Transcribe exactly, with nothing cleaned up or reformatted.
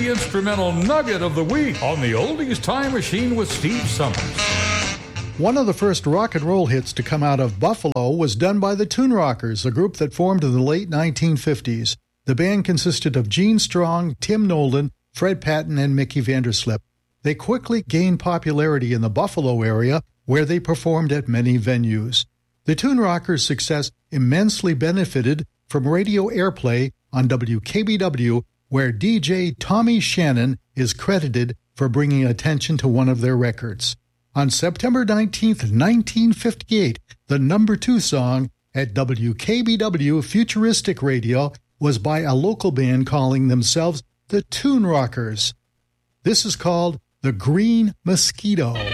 the instrumental nugget of the week on the Oldies Time Machine with Steve Summers. One of the first rock and roll hits to come out of Buffalo was done by the Toon Rockers, a group that formed in the late nineteen fifties. The band consisted of Gene Strong, Tim Nolan, Fred Patton, and Mickey Vanderslip. They quickly gained popularity in the Buffalo area, where they performed at many venues. The Toon Rockers' success immensely benefited from radio airplay on W K B W, where D J Tommy Shannon is credited for bringing attention to one of their records. On September nineteenth, nineteen fifty-eight, the number two song at W K B W Futuristic Radio was by a local band calling themselves the Toon Rockers. This is called The Green Mosquito.